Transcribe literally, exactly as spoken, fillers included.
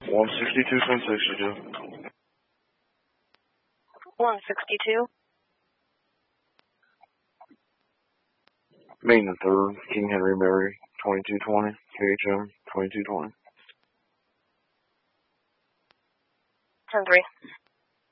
one sixty-two point sixty-two. one sixty-two. Main and third, King Henry Mary, twenty-two twenty, K H M, twenty-two twenty. ten three.